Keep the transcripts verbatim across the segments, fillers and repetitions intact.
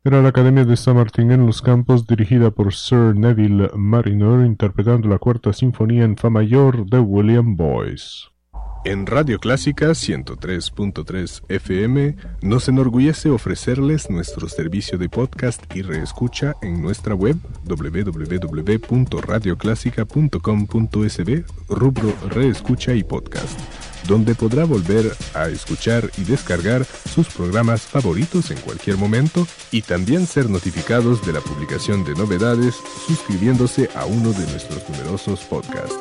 Era la Academia de San Martín en los Campos, dirigida por Sir Neville Mariner, interpretando la Cuarta Sinfonía en Fa mayor de William Boyce. En Radio Clásica ciento tres punto tres F M nos enorgullece ofrecerles nuestro servicio de podcast y reescucha en nuestra web doble u doble u doble u punto radio clásica punto com punto es be, rubro Reescucha y Podcast, donde podrá volver a escuchar y descargar sus programas favoritos en cualquier momento y también ser notificados de la publicación de novedades suscribiéndose a uno de nuestros numerosos podcasts.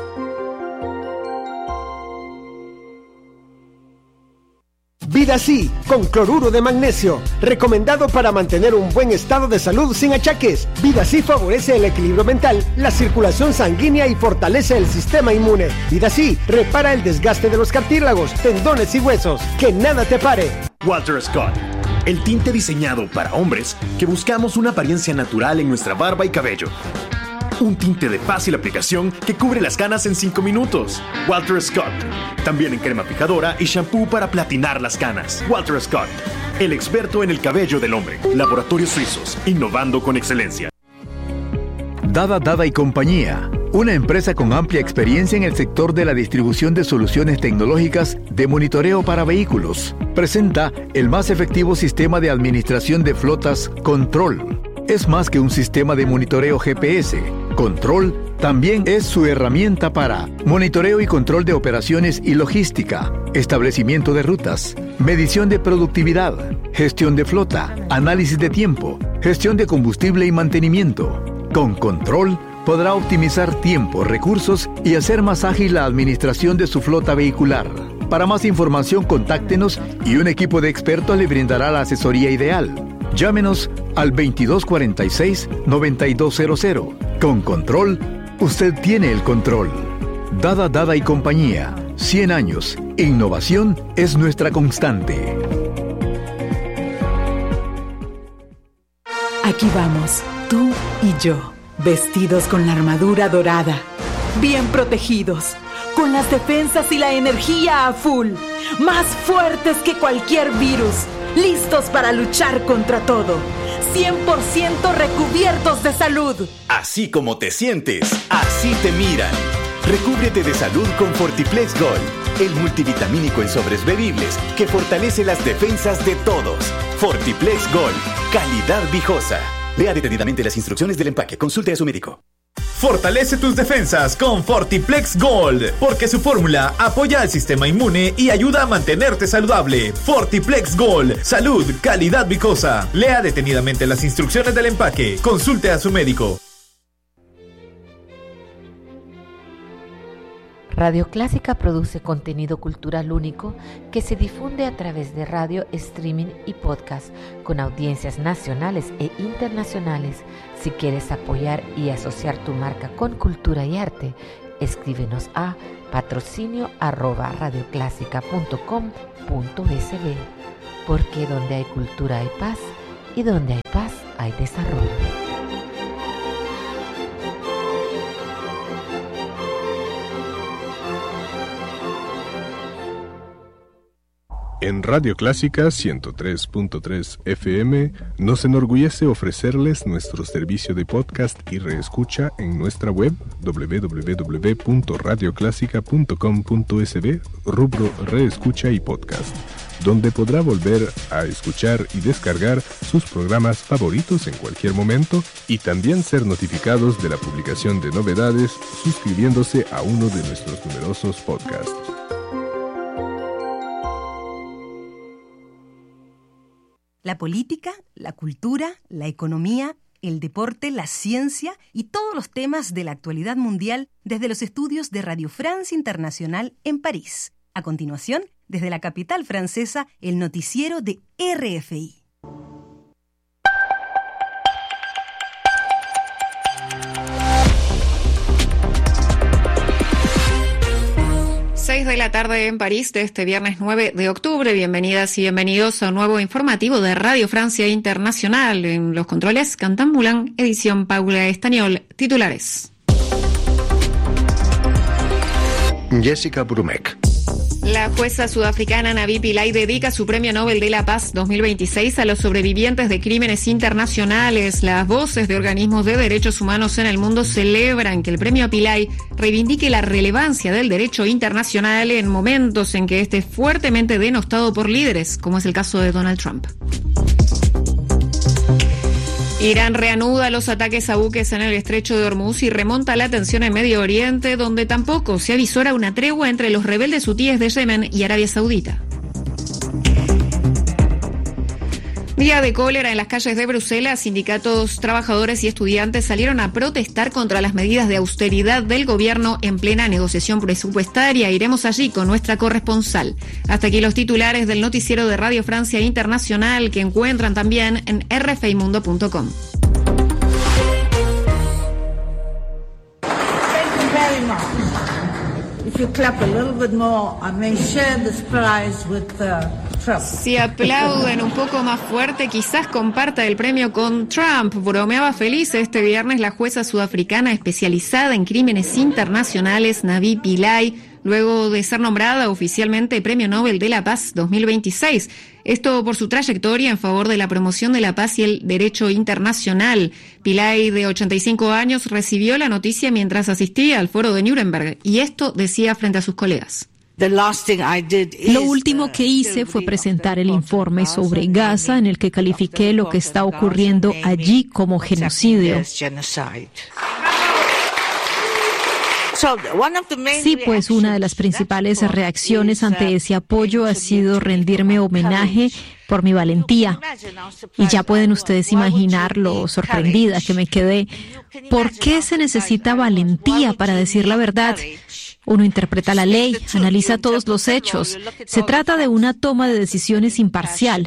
Vidasí, con cloruro de magnesio, recomendado para mantener un buen estado de salud sin achaques. Vidasí favorece el equilibrio mental, la circulación sanguínea y fortalece el sistema inmune. Vidasí repara el desgaste de los cartílagos, tendones y huesos. Que nada te pare. Walter Scott, el tinte diseñado para hombres que buscamos una apariencia natural en nuestra barba y cabello. Un tinte de fácil aplicación que cubre las canas en cinco minutos. Walter Scott. También en crema fijadora y shampoo para platinar las canas. Walter Scott, el experto en el cabello del hombre. Laboratorios Suizos, innovando con excelencia. Dada Dada y Compañía, una empresa con amplia experiencia en el sector de la distribución de soluciones tecnológicas de monitoreo para vehículos, presenta el más efectivo sistema de administración de flotas Control. Es más que un sistema de monitoreo G P S. Control también es su herramienta para monitoreo y control de operaciones y logística, establecimiento de rutas, medición de productividad, gestión de flota, análisis de tiempo, gestión de combustible y mantenimiento. Con Control podrá optimizar tiempo, recursos y hacer más ágil la administración de su flota vehicular. Para más información, contáctenos y un equipo de expertos le brindará la asesoría ideal. Llámenos al veintidós cuarenta y seis, noventa y dos cero cero. Con Control, usted tiene el control. Dada Dada y Compañía. cien años. Innovación es nuestra constante. Aquí vamos, tú y yo, vestidos con la armadura dorada, bien protegidos, con las defensas y la energía a full, más fuertes que cualquier virus. Listos para luchar contra todo. cien por ciento recubiertos de salud. Así como te sientes, así te miran. Recúbrete de salud con Fortiplex Gold, el multivitamínico en sobres bebibles que fortalece las defensas de todos. Fortiplex Gold, calidad viejosa. Lea detenidamente las instrucciones del empaque. Consulte a su médico. Fortalece tus defensas con Fortiplex Gold, porque su fórmula apoya al sistema inmune y ayuda a mantenerte saludable. Fortiplex Gold, salud, calidad vicosa. Lea detenidamente las instrucciones del empaque. Consulte a su médico. Radio Clásica produce contenido cultural único que se difunde a través de radio, streaming y podcast con audiencias nacionales e internacionales. Si quieres apoyar y asociar tu marca con cultura y arte, escríbenos a patrocinio arroba radioclásica punto com punto es be, porque donde hay cultura hay paz y donde hay paz hay desarrollo. En Radio Clásica ciento tres punto tres F M nos enorgullece ofrecerles nuestro servicio de podcast y reescucha en nuestra web doble u doble u doble u punto radio clásica punto com punto es be, rubro Reescucha y Podcast, donde podrá volver a escuchar y descargar sus programas favoritos en cualquier momento y también ser notificados de la publicación de novedades suscribiéndose a uno de nuestros numerosos podcasts. La política, la cultura, la economía, el deporte, la ciencia y todos los temas de la actualidad mundial desde los estudios de Radio France Internacional en París. A continuación, desde la capital francesa, el noticiero de R F I. seis de la tarde en París de este viernes nueve de octubre. Bienvenidas y bienvenidos a un nuevo informativo de Radio Francia Internacional. En los controles, Cantambulan, edición Paula Estañol. Titulares. Jessica Brumec. La jueza sudafricana Navi Pillay dedica su Premio Nobel de la Paz dos mil veintiséis a los sobrevivientes de crímenes internacionales. Las voces de organismos de derechos humanos en el mundo celebran que el Premio Pillay reivindique la relevancia del derecho internacional en momentos en que este es fuertemente denostado por líderes, como es el caso de Donald Trump. Irán reanuda los ataques a buques en el estrecho de Hormuz y remonta la tensión en Medio Oriente, donde tampoco se avisora una tregua entre los rebeldes hutíes de Yemen y Arabia Saudita. Día de cólera en las calles de Bruselas. Sindicatos, trabajadores y estudiantes salieron a protestar contra las medidas de austeridad del gobierno en plena negociación presupuestaria. Iremos allí con nuestra corresponsal. Hasta aquí los titulares del noticiero de Radio Francia Internacional, que encuentran también en r f i mundo punto com. Si aplauden un poco más fuerte, quizás comparta el premio con Trump. Bromeaba feliz este viernes la jueza sudafricana especializada en crímenes internacionales, Navi Pillay, luego de ser nombrada oficialmente Premio Nobel de la Paz dos mil veintiséis. Esto por su trayectoria en favor de la promoción de la paz y el derecho internacional. Pillay, de ochenta y cinco años, recibió la noticia mientras asistía al foro de Nuremberg, y esto decía frente a sus colegas. Lo último que hice fue presentar el informe sobre Gaza, en el que califiqué lo que está ocurriendo allí como genocidio. Sí, pues una de las principales reacciones ante ese apoyo ha sido rendirme homenaje por mi valentía. Y ya pueden ustedes imaginar lo sorprendida que me quedé. ¿Por qué se necesita valentía para decir la verdad? Uno interpreta la ley, analiza todos los hechos. Se trata de una toma de decisiones imparcial.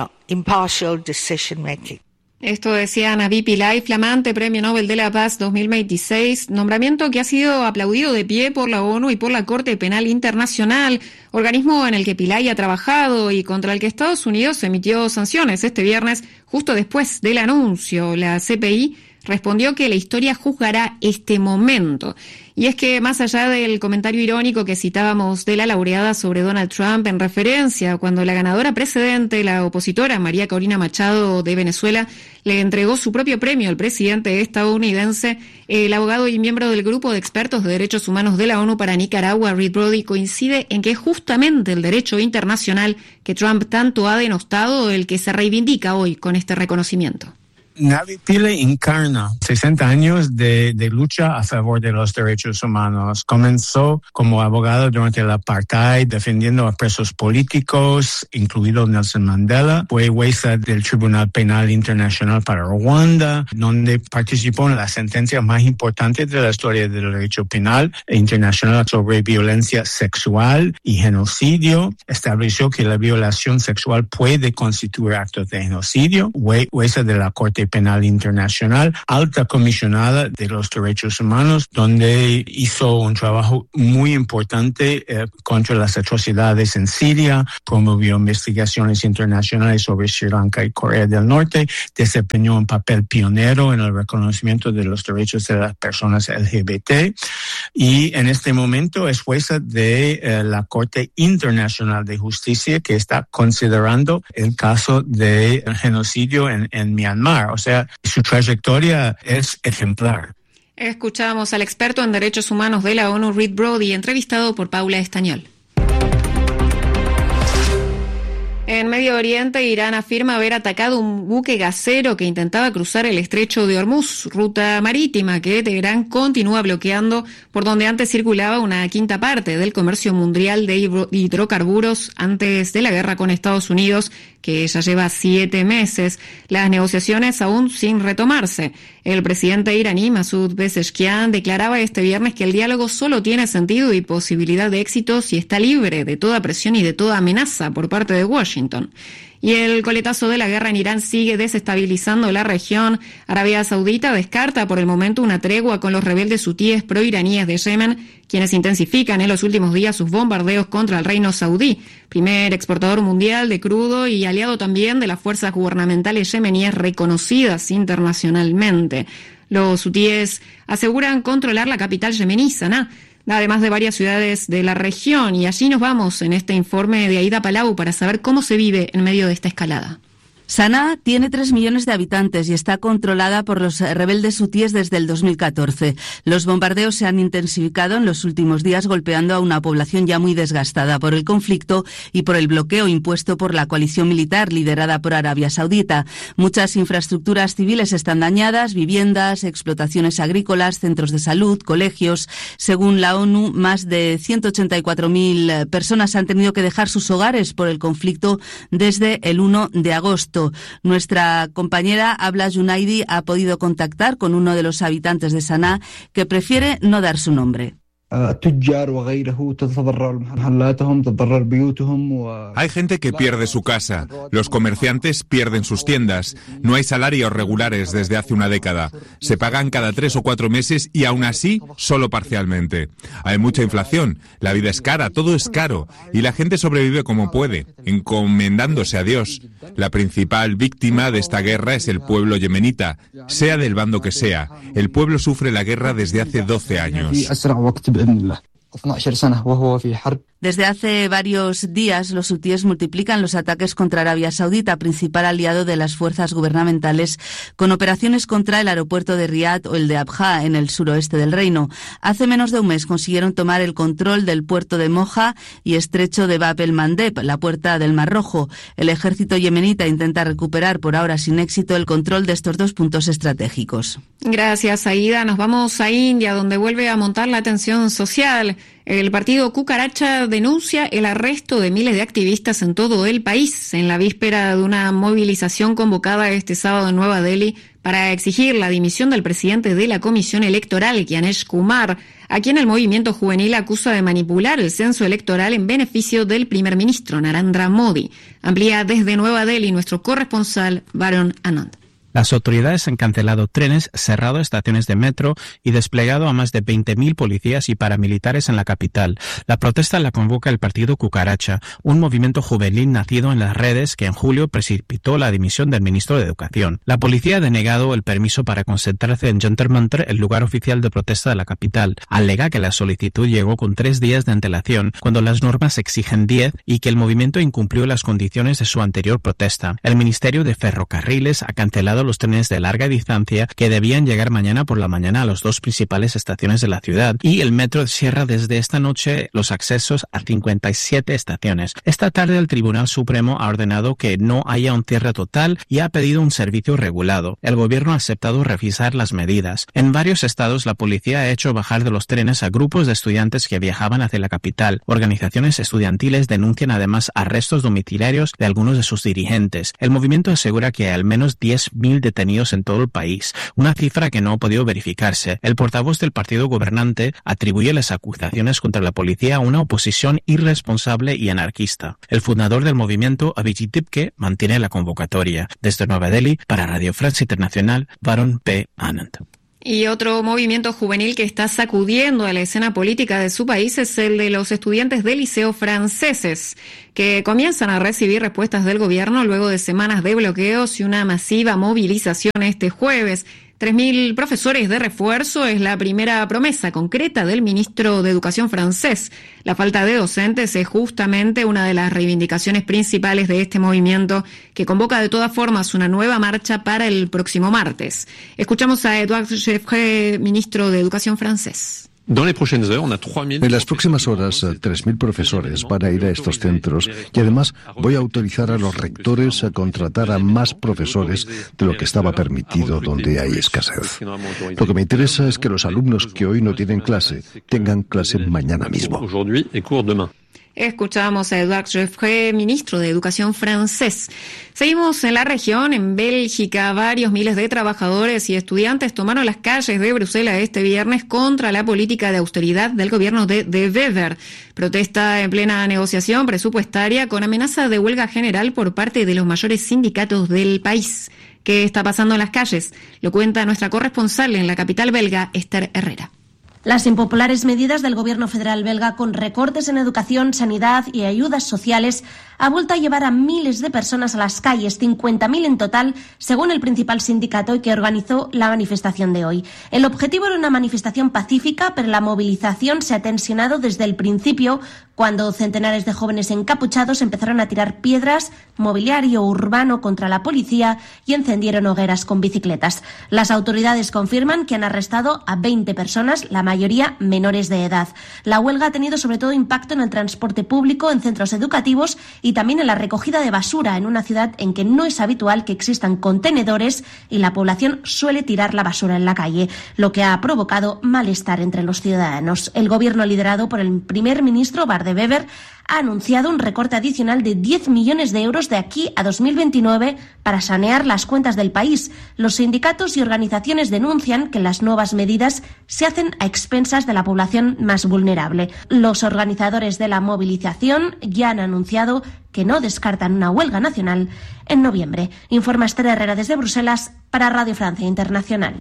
Esto decía Navi Pillay, flamante Premio Nobel de la Paz dos mil veintiséis, nombramiento que ha sido aplaudido de pie por la ONU y por la Corte Penal Internacional, organismo en el que Pillay ha trabajado y contra el que Estados Unidos emitió sanciones este viernes, justo después del anuncio. La C P I respondió que la historia juzgará este momento. Y es que, más allá del comentario irónico que citábamos de la laureada sobre Donald Trump en referencia cuando la ganadora precedente, la opositora María Corina Machado de Venezuela, le entregó su propio premio al presidente estadounidense, el abogado y miembro del grupo de expertos de derechos humanos de la ONU para Nicaragua, Reed Brody, coincide en que es justamente el derecho internacional que Trump tanto ha denostado el que se reivindica hoy con este reconocimiento. Navi Pillay encarna sesenta años de, de lucha a favor de los derechos humanos. Comenzó como abogado durante el apartheid, defendiendo a presos políticos, incluido Nelson Mandela. Fue jueza del Tribunal Penal Internacional para Ruanda, donde participó en la sentencia más importante de la historia del derecho penal internacional sobre violencia sexual y genocidio. Estableció que la violación sexual puede constituir actos de genocidio. Fue jueza de la Corte Penal Internacional, alta comisionada de los derechos humanos, donde hizo un trabajo muy importante eh, contra las atrocidades en Siria, promovió investigaciones internacionales sobre Sri Lanka y Corea del Norte, desempeñó un papel pionero en el reconocimiento de los derechos de las personas L G B T y en este momento es jueza de eh, la Corte Internacional de Justicia, que está considerando el caso de genocidio en, en Myanmar. O sea, su trayectoria es ejemplar. Escuchamos al experto en derechos humanos de la ONU, Reed Brody, entrevistado por Paula Estañol. En Medio Oriente, Irán afirma haber atacado un buque gasero que intentaba cruzar el estrecho de Hormuz, ruta marítima que Teherán continúa bloqueando, por donde antes circulaba una quinta parte del comercio mundial de hidrocarburos antes de la guerra con Estados Unidos, que ya lleva siete meses, las negociaciones aún sin retomarse. El presidente iraní, Masoud Pezeshkian, declaraba este viernes que el diálogo solo tiene sentido y posibilidad de éxito si está libre de toda presión y de toda amenaza por parte de Washington. Y el coletazo de la guerra en Irán sigue desestabilizando la región. Arabia Saudita descarta por el momento una tregua con los rebeldes hutíes proiraníes de Yemen, quienes intensifican en los últimos días sus bombardeos contra el reino saudí, primer exportador mundial de crudo y aliado también de las fuerzas gubernamentales yemeníes reconocidas internacionalmente. Los hutíes aseguran controlar la capital yemení, Saná. además de varias ciudades de la región. Y allí nos vamos en este informe de Aida Palau para saber cómo se vive en medio de esta escalada. Sanaa tiene tres millones de habitantes y está controlada por los rebeldes hutíes desde el dos mil catorce. Los bombardeos se han intensificado en los últimos días, golpeando a una población ya muy desgastada por el conflicto y por el bloqueo impuesto por la coalición militar liderada por Arabia Saudita. Muchas infraestructuras civiles están dañadas, viviendas, explotaciones agrícolas, centros de salud, colegios. Según la ONU, más de ciento ochenta y cuatro mil personas han tenido que dejar sus hogares por el conflicto desde el uno de agosto. Nuestra compañera Abla Junaidi ha podido contactar con uno de los habitantes de Sanaa que prefiere no dar su nombre. Hay gente que pierde su casa, los comerciantes pierden sus tiendas, no hay salarios regulares desde hace una década, se pagan cada tres o cuatro meses y aún así solo parcialmente. Hay mucha inflación, la vida es cara, todo es caro y la gente sobrevive como puede, encomendándose a Dios. La principal víctima de esta guerra es el pueblo yemenita, sea del bando que sea. El pueblo sufre la guerra desde hace doce años. Desde hace varios días, los hutíes multiplican los ataques contra Arabia Saudita, principal aliado de las fuerzas gubernamentales, con operaciones contra el aeropuerto de Riad o el de Abha, en el suroeste del reino. Hace menos de un mes consiguieron tomar el control del puerto de Moja y estrecho de Bab el-Mandeb, la puerta del Mar Rojo. El ejército yemenita intenta recuperar, por ahora sin éxito, el control de estos dos puntos estratégicos. Gracias, Aida. Nos vamos a India, donde vuelve a montar la tensión social. El partido Cucaracha denuncia el arresto de miles de activistas en todo el país en la víspera de una movilización convocada este sábado en Nueva Delhi para exigir la dimisión del presidente de la Comisión Electoral, Gyanesh Kumar, a quien el movimiento juvenil acusa de manipular el censo electoral en beneficio del primer ministro Narendra Modi. Amplía desde Nueva Delhi nuestro corresponsal Varun Anand. Las autoridades han cancelado trenes, cerrado estaciones de metro y desplegado a más de veinte mil policías y paramilitares en la capital. La protesta la convoca el partido Cucaracha, un movimiento juvenil nacido en las redes que en julio precipitó la dimisión del ministro de Educación. La policía ha denegado el permiso para concentrarse en Jantar Mantar, el lugar oficial de protesta de la capital. Alega que la solicitud llegó con tres días de antelación, cuando las normas exigen diez, y que el movimiento incumplió las condiciones de su anterior protesta. El Ministerio de Ferrocarriles ha cancelado los trenes de larga distancia que debían llegar mañana por la mañana a las dos principales estaciones de la ciudad, y el metro cierra desde esta noche los accesos a cincuenta y siete estaciones. Esta tarde el Tribunal Supremo ha ordenado que no haya un cierre total y ha pedido un servicio regulado. El gobierno ha aceptado revisar las medidas. En varios estados la policía ha hecho bajar de los trenes a grupos de estudiantes que viajaban hacia la capital. Organizaciones estudiantiles denuncian además arrestos domiciliarios de algunos de sus dirigentes. El movimiento asegura que hay al menos diez mil detenidos en todo el país, una cifra que no ha podido verificarse. El portavoz del partido gobernante atribuye las acusaciones contra la policía a una oposición irresponsable y anarquista. El fundador del movimiento, Abhijit Dipke, mantiene la convocatoria. Desde Nueva Delhi, para Radio Francia Internacional, Varun P. Anand. Y otro movimiento juvenil que está sacudiendo a la escena política de su país es el de los estudiantes del liceo franceses, que comienzan a recibir respuestas del gobierno luego de semanas de bloqueos y una masiva movilización este jueves. tres mil profesores de refuerzo es la primera promesa concreta del ministro de Educación francés. La falta de docentes es justamente una de las reivindicaciones principales de este movimiento, que convoca de todas formas una nueva marcha para el próximo martes. Escuchamos a Edouard Geoffroy, ministro de Educación francés. En las próximas horas, tres mil profesores van a ir a estos centros y además voy a autorizar a los rectores a contratar a más profesores de lo que estaba permitido donde hay escasez. Lo que me interesa es que los alumnos que hoy no tienen clase tengan clase mañana mismo. Escuchamos a Edouard Geoffroy, ministro de Educación francés. Seguimos en la región, en Bélgica. Varios miles de trabajadores y estudiantes tomaron las calles de Bruselas este viernes contra la política de austeridad del gobierno de De Wever. Protesta en plena negociación presupuestaria con amenaza de huelga general por parte de los mayores sindicatos del país. ¿Qué está pasando en las calles? Lo cuenta nuestra corresponsal en la capital belga, Esther Herrera. Las impopulares medidas del gobierno federal belga con recortes en educación, sanidad y ayudas sociales ha vuelto a llevar a miles de personas a las calles, cincuenta mil en total, según el principal sindicato que organizó la manifestación de hoy. El objetivo era una manifestación pacífica, pero la movilización se ha tensionado desde el principio, cuando centenares de jóvenes encapuchados empezaron a tirar piedras, mobiliario urbano contra la policía y encendieron hogueras con bicicletas. Las autoridades confirman que han arrestado a veinte personas, la mayoría menores de edad. La huelga ha tenido sobre todo impacto en el transporte público, en centros educativos y también en la recogida de basura, en una ciudad en que no es habitual que existan contenedores y la población suele tirar la basura en la calle, lo que ha provocado malestar entre los ciudadanos. El gobierno, liderado por el primer ministro Bart de Wever, ha anunciado un recorte adicional de diez millones de euros de aquí a dos mil veintinueve para sanear las cuentas del país. Los sindicatos y organizaciones denuncian que las nuevas medidas se hacen a expensas de la población más vulnerable. Los organizadores de la movilización ya han anunciado que no descartan una huelga nacional en noviembre. Informa Esther Herrera desde Bruselas para Radio Francia Internacional.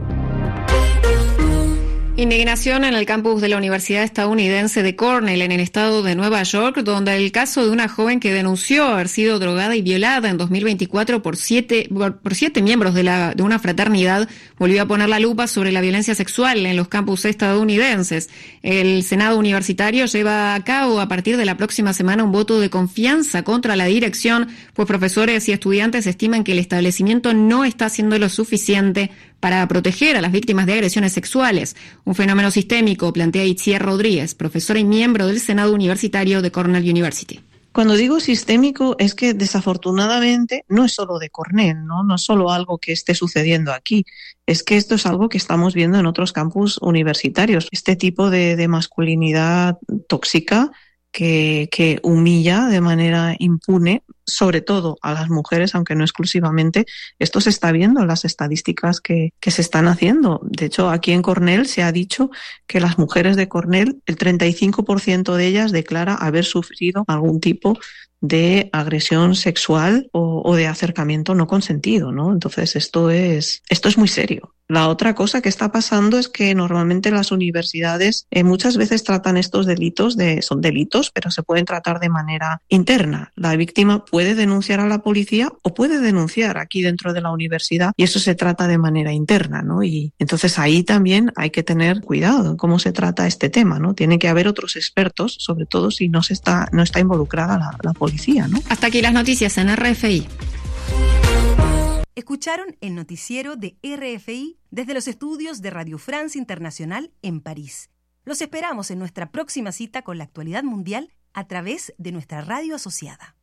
Indignación en el campus de la Universidad estadounidense de Cornell, en el estado de Nueva York, donde el caso de una joven que denunció haber sido drogada y violada en dos mil veinticuatro por siete, por siete miembros de, la, de una fraternidad volvió a poner la lupa sobre la violencia sexual en los campus estadounidenses. El Senado universitario lleva a cabo a partir de la próxima semana un voto de confianza contra la dirección, pues profesores y estudiantes estiman que el establecimiento no está haciendo lo suficiente para proteger a las víctimas de agresiones sexuales. Un fenómeno sistémico, plantea Itziar Rodríguez, profesora y miembro del Senado Universitario de Cornell University. Cuando digo sistémico es que desafortunadamente no es solo de Cornell, ¿no? No es solo algo que esté sucediendo aquí, es que esto es algo que estamos viendo en otros campus universitarios. Este tipo de, de masculinidad tóxica que, que humilla de manera impune, sobre todo a las mujeres, aunque no exclusivamente. Esto se está viendo en las estadísticas que, que se están haciendo. De hecho, aquí en Cornell se ha dicho que las mujeres de Cornell, el treinta y cinco por ciento de ellas declara haber sufrido algún tipo de agresión sexual o, o de acercamiento no consentido, ¿no? Entonces esto es, esto es muy serio. La otra cosa que está pasando es que normalmente las universidades eh, muchas veces tratan estos delitos, de, son delitos, pero se pueden tratar de manera interna. La víctima puede denunciar a la policía o puede denunciar aquí dentro de la universidad y eso se trata de manera interna, ¿no? Y entonces ahí también hay que tener cuidado en cómo se trata este tema, ¿no? Tiene que haber otros expertos, sobre todo si no se está, no está involucrada la, la policía, ¿no? Hasta aquí las noticias en R F I. Escucharon el noticiero de R F I desde los estudios de Radio France Internacional en París. Los esperamos en nuestra próxima cita con la actualidad mundial a través de nuestra radio asociada.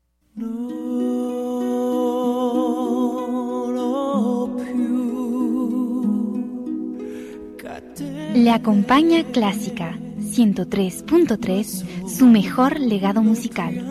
Le acompaña Clásica ciento tres punto tres, su mejor legado musical.